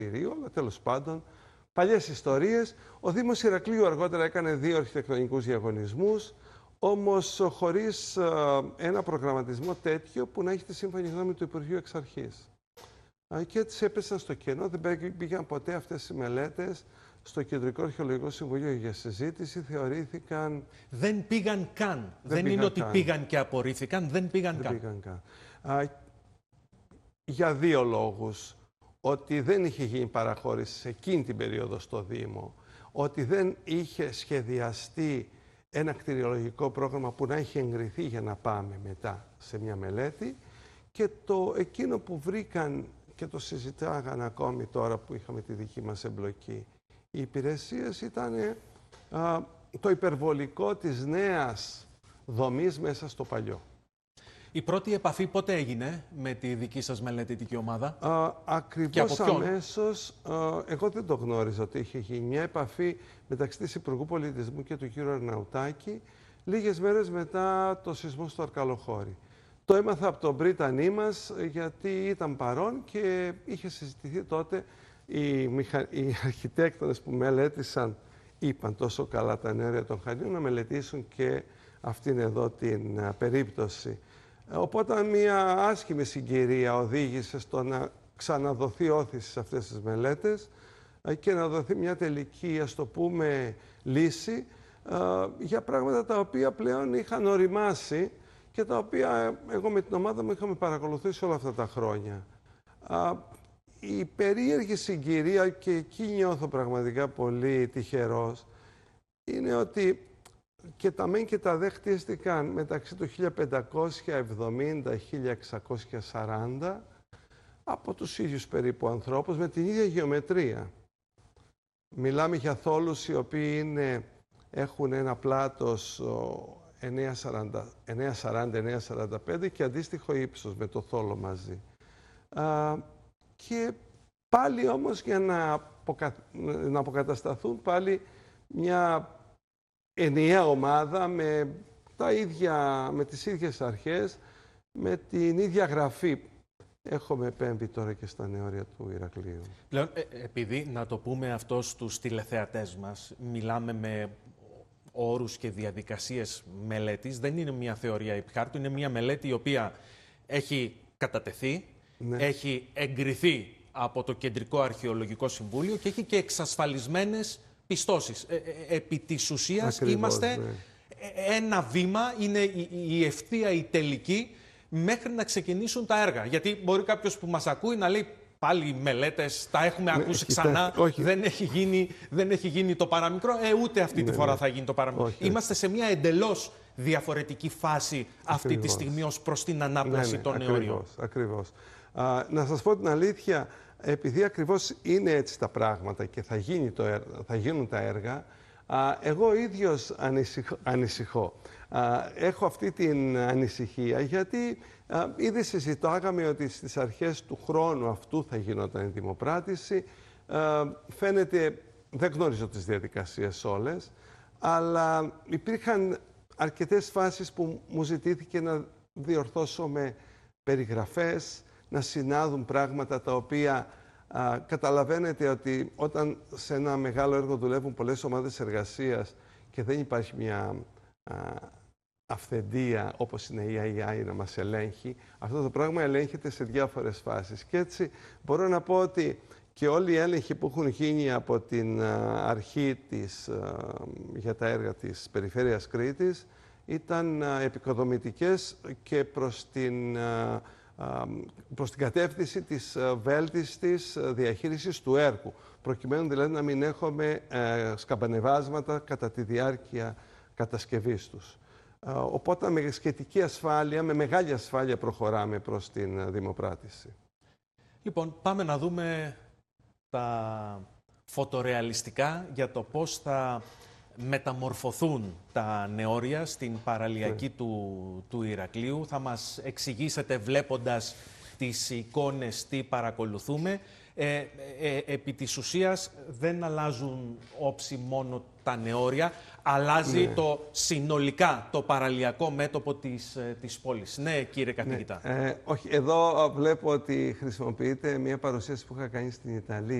αλλά τέλος πάντων, παλιές ιστορίες. Ο Δήμος Ηρακλείου αργότερα έκανε 2 αρχιτεκτονικούς διαγωνισμούς, όμως χωρίς ένα προγραμματισμό τέτοιο που να έχει τη σύμφωνη γνώμη του Υπουργείου εξ αρχής. Και έτσι έπεσαν στο κενό, δεν πήγαν ποτέ αυτές οι μελέτες στο Κεντρικό Αρχαιολογικό Συμβουλίο για συζήτηση, θεωρήθηκαν... Δεν πήγαν καν. Δεν είναι ότι πήγαν και απορρίφθηκαν, δεν πήγαν καν. Για 2 λόγους. Ότι δεν είχε γίνει παραχώρηση σε εκείνη την περίοδο στο Δήμο, ότι δεν είχε σχεδιαστεί ένα κτηριολογικό πρόγραμμα που να είχε εγκριθεί για να πάμε μετά σε μια μελέτη, και εκείνο που βρήκαν και το συζητάγαν ακόμη τώρα που είχαμε τη δική μας εμπλοκή οι υπηρεσίες, ήταν το υπερβολικό της νέας δομής μέσα στο παλιό. Η πρώτη επαφή πότε έγινε με τη δική σας μελετητική ομάδα? Ακριβώς αμέσως, εγώ δεν το γνώριζα ότι είχε γίνει μια επαφή μεταξύ της Υπουργού Πολιτισμού και του κ. Αρναουτάκη λίγες μέρες μετά το σεισμό στο Αρκαλοχώρι. Το έμαθα από τον πρίτανή μας, γιατί ήταν παρόν και είχε συζητηθεί τότε. Οι αρχιτέκτονες που μελέτησαν είπαν τόσο καλά τα νεόρια των Χανίων να μελετήσουν και αυτήν εδώ την περίπτωση. Οπότε μια άσχημη συγκυρία οδήγησε στο να ξαναδοθεί όθηση σε αυτές τις μελέτες και να δοθεί μια τελική, ας το πούμε, λύση για πράγματα τα οποία πλέον είχαν οριμάσει και τα οποία εγώ με την ομάδα μου είχαμε παρακολουθήσει όλα αυτά τα χρόνια. Η περίεργη συγκυρία, και εκεί νιώθω πραγματικά πολύ τυχερός, είναι ότι και τα μεν και τα δε χτίστηκαν μεταξύ του 1570-1640 από τους ίδιους περίπου ανθρώπους με την ίδια γεωμετρία. Μιλάμε για θόλους οι οποίοι έχουν ένα πλάτος 940-945 και αντίστοιχο ύψος με το θόλο μαζί. Και πάλι όμως για να αποκατασταθούν πάλι μια ενιαία ομάδα με τις ίδιες αρχές, με την ίδια γραφή. Έχουμε επέμβει τώρα και στα νεόρια του Ηρακλείου. Πλέον, επειδή, να το πούμε αυτό στους τηλεθεατές μας, μιλάμε με όρους και διαδικασίες μελέτης, δεν είναι μια θεωρία επιχάρτου, είναι μια μελέτη η οποία έχει κατατεθεί, έχει εγκριθεί από το Κεντρικό Αρχαιολογικό Συμβούλιο και έχει και εξασφαλισμένες πιστώσεις. Επί της ουσίας είμαστε ένα βήμα, είναι η ευθεία η τελική μέχρι να ξεκινήσουν τα έργα. Γιατί μπορεί κάποιος που μας ακούει να λέει πάλι μελέτες, τα έχουμε ακούσει ξανά, δεν έχει γίνει το παραμικρό, ούτε αυτή τη φορά θα γίνει το παραμικρό. Είμαστε σε μια εντελώς διαφορετική φάση αυτή τη στιγμή ως προς την ανάπλαση των νεωρίων. Ακριβώς. Να σας πω την αλήθεια, επειδή ακριβώς είναι έτσι τα πράγματα και θα γίνουν τα έργα, εγώ ίδιος ανησυχώ. Έχω αυτή την ανησυχία γιατί ήδη συζητάγαμε ότι στις αρχές του χρόνου αυτού θα γινόταν η δημοπράτηση. Φαίνεται, δεν γνωρίζω τις διαδικασίες όλες, αλλά υπήρχαν αρκετές φάσεις που μου ζητήθηκε να διορθώσω με περιγραφές, να συνάδουν πράγματα τα οποία καταλαβαίνετε ότι όταν σε ένα μεγάλο έργο δουλεύουν πολλές ομάδες εργασίας και δεν υπάρχει μια αυθεντία όπως είναι η AI να μας ελέγχει, αυτό το πράγμα ελέγχεται σε διάφορες φάσεις. Και έτσι μπορώ να πω ότι και όλοι οι έλεγχοι που έχουν γίνει από την αρχή για τα έργα της Περιφέρειας Κρήτης ήταν επικοδομητικές και προς την κατεύθυνση της βέλτιστης διαχείρισης του έργου, προκειμένου δηλαδή να μην έχουμε σκαμπανεβάσματα κατά τη διάρκεια κατασκευής τους. Οπότε με σχετική ασφάλεια, με μεγάλη ασφάλεια προχωράμε προς την δημοπράτηση. Λοιπόν, πάμε να δούμε τα φωτορεαλιστικά για το πώς θα μεταμορφωθούν τα νεόρια στην παραλιακή του Ηρακλείου. Θα μας εξηγήσετε βλέποντας τις εικόνες τι παρακολουθούμε. Επί της ουσίας δεν αλλάζουν όψη μόνο τα νεόρια, αλλάζει το συνολικά το παραλιακό μέτωπο της πόλης. Ναι, κύριε καθηγητά. Όχι, εδώ βλέπω ότι χρησιμοποιείται μια παρουσίαση που είχα κάνει στην Ιταλία.